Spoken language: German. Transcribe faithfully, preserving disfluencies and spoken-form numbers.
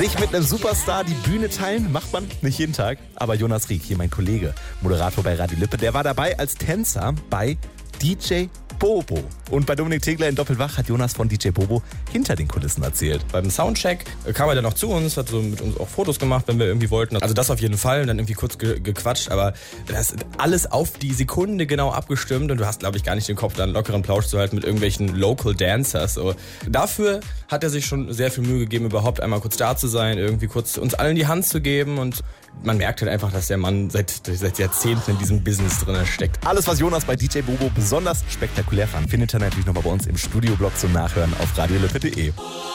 Sich mit einem Superstar die Bühne teilen, macht man nicht jeden Tag. Aber Jonas Rieck, hier mein Kollege, Moderator bei Radio Lippe, der war dabei als Tänzer bei D J Bobo. Und bei Dominik Tegler in Doppelwach hat Jonas von D J Bobo hinter den Kulissen erzählt. Beim Soundcheck kam er dann noch zu uns, hat so mit uns auch Fotos gemacht, wenn wir irgendwie wollten. Also das auf jeden Fall und dann irgendwie kurz ge- gequatscht, aber das ist alles auf die Sekunde genau abgestimmt und du hast, glaube ich, gar nicht den Kopf, da einen lockeren Plausch zu halten mit irgendwelchen Local Dancers. So. Dafür hat er sich schon sehr viel Mühe gegeben, überhaupt einmal kurz da zu sein, irgendwie kurz uns allen die Hand zu geben und man merkt halt einfach, dass der Mann seit, seit Jahrzehnten in diesem Business drin steckt. Alles, was Jonas bei D J Bobo besonders spektakulär fand, findet ihr natürlich nochmal bei uns im Studioblog zum Nachhören auf radio lippe punkt de.